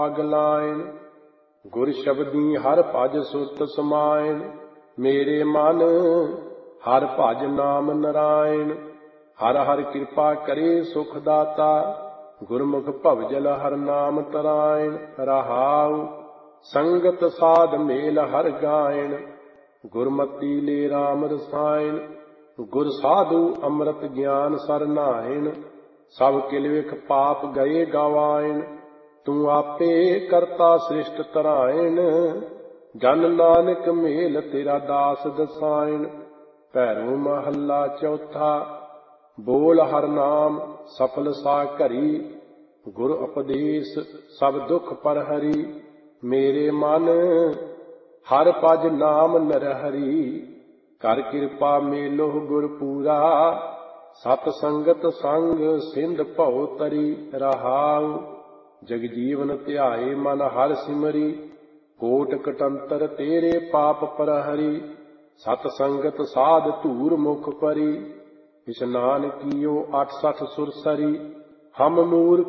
ਅਗਲਾਇਨ ਗੁਰ ਸ਼ਬਦੀ ਹਰ ਭਜ ਸੁਰਤ ਸਮਾਇਨ। ਮੇਰੇ ਮਨ ਹਰ ਭਜ ਨਾਮ ਨਰਾਇਣ। ਹਰ ਹਰ ਕਿਰਪਾ ਕਰੇ ਸੁਖ ਦਾਤਾ। ਗੁਰਮੁਖ ਭਵਜਲ ਹਰ ਨਾਮ ਤਰਾਇਣ। ਰਹਾਉ ਸੰਗਤ ਸਾਧ ਮੇਲ ਹਰ ਗਾਇਣ। ਗੁਰਮਤੀ ਲੈ ਰਾਮ ਰਸਾਇਣ। ਗੁਰ ਸਾਧੂ ਅੰਮ੍ਰਿਤ ਗਿਆਨ ਸਰ ਨਾਇਣ। ਸਭ ਕਿਲ ਵਿਖ ਪਾਪ ਗਏ ਗਵਾਇਣ। ਤੂੰ ਆਪੇ ਕਰਤਾ ਸ੍ਰਿਸ਼ਟ ਤਰਾਇਣ। ਜਨ ਨਾਨਕ ਮੇਲ ਤੇਰਾ ਦਾਸ ਦਸਾਇਣ। ਭੈਰੋ ਮਹੱਲਾ ਚੌਥਾ। ਬੋਲ ਹਰ ਨਾਮ ਸਫਲ ਸਾ ਘਰੀ। ਗੁਰ ਉਪਦੇਸ਼ ਸਭ ਦੁਖ ਪਰ ਹਰੀ। ਮੇਰੇ ਮਨ ਹਰ ਭਜ ਨਾਮ ਨਰਹਰੀ। ਕਰ ਕਿਰਪਾ ਮੇਲੋ ਗੁਰ ਪੂਰਾ। ਸਤ ਸੰਗਤ ਸੰਗ ਸਿੰਧ ਭਉ ਤਰੀ। ਰਹਾਉ ਜਗਜੀਵਨ ਧਿਆਏ ਮਨ ਹਰ ਸਿਮਰੀ। ਕੋਟ ਕਟੰਤਰ ਤੇਰੇ ਪਾਪ ਪ੍ਰਹਰੀ। ਸਤ ਸੰਗਤ ਸਾਧ ਧੂਰ ਮੁਖ ਪਰੀ। ਇਸ਼ਨਾਨ ਕੀਓ 68 ਸੁਰਸਰੀ। ਹਮ ਮੂਰਖ